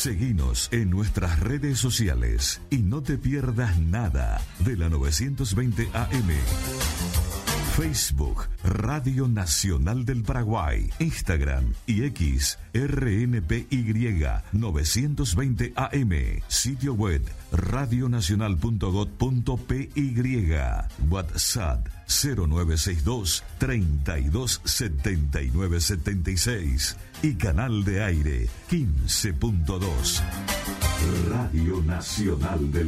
Seguinos en nuestras redes sociales y no te pierdas nada de la 920 AM. Facebook, Radio Nacional del Paraguay, Instagram y X, RNPY 920 AM, sitio web radionacional.gov.py, WhatsApp 0962 32 79 76 y canal de aire 15.2. Radio Nacional del